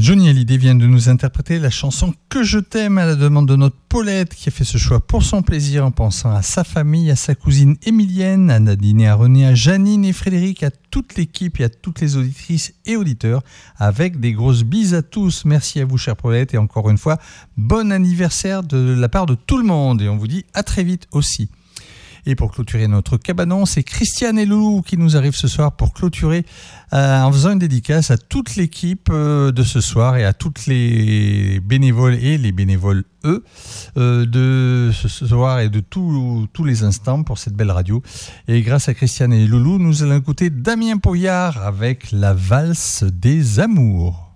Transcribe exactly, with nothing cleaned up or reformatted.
Johnny Hallyday vient de nous interpréter la chanson « Que je t'aime » à la demande de notre Paulette qui a fait ce choix pour son plaisir en pensant à sa famille, à sa cousine Émilienne, à Nadine et à René, à Janine et Frédéric, à toute l'équipe et à toutes les auditrices et auditeurs avec des grosses bises à tous. Merci à vous chère Paulette et encore une fois, bon anniversaire de la part de tout le monde et on vous dit à très vite aussi. Et pour clôturer notre cabanon, c'est Christiane et Loulou qui nous arrivent ce soir pour clôturer euh, en faisant une dédicace à toute l'équipe euh, de ce soir et à toutes les bénévoles et les bénévoles eux euh, de ce soir et de tous tous les instants pour cette belle radio. Et grâce à Christiane et Loulou, nous allons écouter Damien Poyard avec La valse des amours.